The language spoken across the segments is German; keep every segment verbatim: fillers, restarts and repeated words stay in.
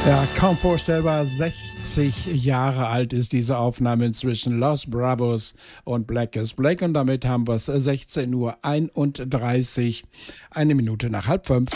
Ja, kaum vorstellbar, sechzig Jahre alt ist diese Aufnahme inzwischen. Los Bravos und Black is Black. Und damit haben wir es sechzehn Uhr einunddreißig, eine Minute nach halb fünf.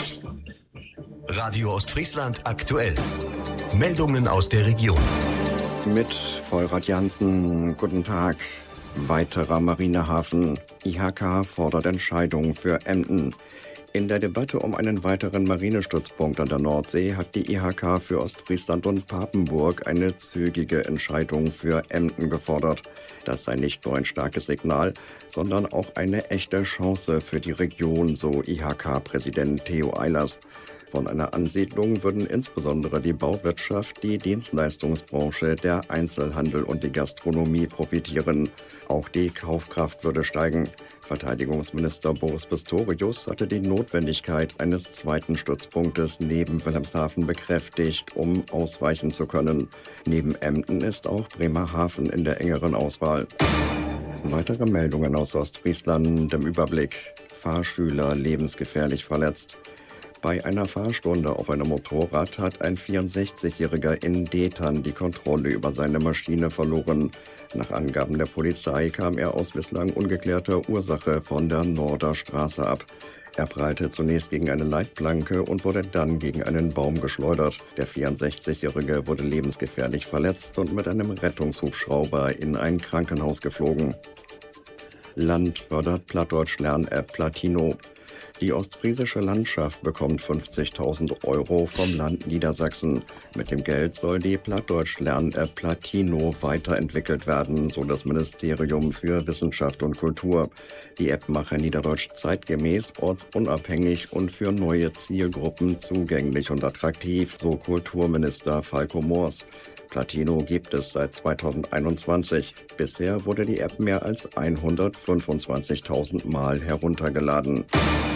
Radio Ostfriesland aktuell. Meldungen aus der Region. Mit Vollrad Jansen, guten Tag. Weiterer Marinehafen. I H K fordert Entscheidung für Emden. In der Debatte um einen weiteren Marinestützpunkt an der Nordsee hat die I H K für Ostfriesland und Papenburg eine zügige Entscheidung für Emden gefordert. Das sei nicht nur ein starkes Signal, sondern auch eine echte Chance für die Region, so I H K-Präsident Theo Eilers. Von einer Ansiedlung würden insbesondere die Bauwirtschaft, die Dienstleistungsbranche, der Einzelhandel und die Gastronomie profitieren. Auch die Kaufkraft würde steigen. Verteidigungsminister Boris Pistorius hatte die Notwendigkeit eines zweiten Stützpunktes neben Wilhelmshaven bekräftigt, um ausweichen zu können. Neben Emden ist auch Bremerhaven in der engeren Auswahl. Weitere Meldungen aus Ostfriesland im Überblick. Fahrschüler lebensgefährlich verletzt. Bei einer Fahrstunde auf einem Motorrad hat ein vierundsechzigjähriger in Detern die Kontrolle über seine Maschine verloren. Nach Angaben der Polizei kam er aus bislang ungeklärter Ursache von der Norderstraße ab. Er prallte zunächst gegen eine Leitplanke und wurde dann gegen einen Baum geschleudert. Der vierundsechzigjährige wurde lebensgefährlich verletzt und mit einem Rettungshubschrauber in ein Krankenhaus geflogen. Land fördert Plattdeutsch-Lern-App Platino. Die ostfriesische Landschaft bekommt fünfzigtausend Euro vom Land Niedersachsen. Mit dem Geld soll die Plattdeutsch-Lern-App Platino weiterentwickelt werden, so das Ministerium für Wissenschaft und Kultur. Die App mache Niederdeutsch zeitgemäß, ortsunabhängig und für neue Zielgruppen zugänglich und attraktiv, so Kulturminister Falco Moors. Platino gibt es seit zweitausendeinundzwanzig. Bisher wurde die App mehr als hundertfünfundzwanzigtausend Mal heruntergeladen.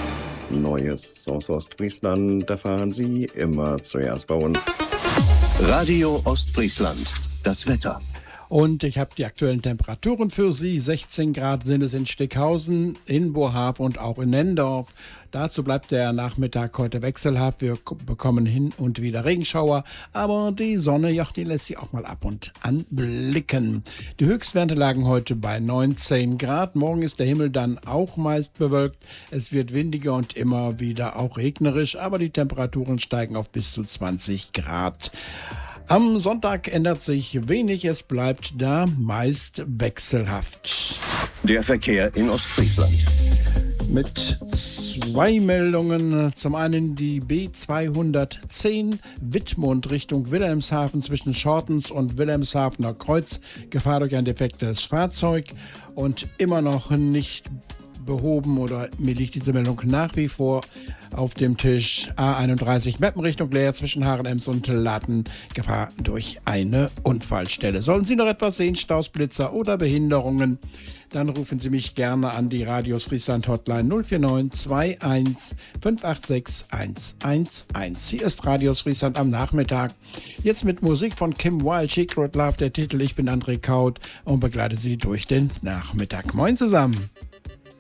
Neues aus Ostfriesland erfahren Sie immer zuerst bei uns. Radio Ostfriesland, das Wetter. Und ich habe die aktuellen Temperaturen für Sie. sechzehn Grad sind es in Stickhausen, in Bohav und auch in Nendorf. Dazu bleibt der Nachmittag heute wechselhaft. Wir bekommen hin und wieder Regenschauer, aber die Sonne, ja, die lässt sich auch mal ab und an blicken. Die Höchstwerte lagen heute bei neunzehn Grad. Morgen ist der Himmel dann auch meist bewölkt. Es wird windiger und immer wieder auch regnerisch, aber die Temperaturen steigen auf bis zu zwanzig Grad. Am Sonntag ändert sich wenig, es bleibt da meist wechselhaft. Der Verkehr in Ostfriesland. Mit zwei Meldungen. Zum einen die B zweihundertzehn Wittmund Richtung Wilhelmshaven zwischen Schortens und Wilhelmshavener Kreuz. Gefahr durch ein defektes Fahrzeug und immer noch nicht behoben, oder mir liegt diese Meldung nach wie vor auf dem Tisch. A einunddreißig Meppen Richtung Leer zwischen Haaren-Ems und Latten. Gefahr durch eine Unfallstelle. Sollen Sie noch etwas sehen, Staus, Blitzer oder Behinderungen, dann rufen Sie mich gerne an die Radio Ostfriesland Hotline null vier neun zwei eins fünf acht sechs eins eins eins. Hier ist Radio Ostfriesland am Nachmittag. Jetzt mit Musik von Kim Wilde, Secret Love, der Titel. Ich bin André Kaut und begleite Sie durch den Nachmittag. Moin zusammen.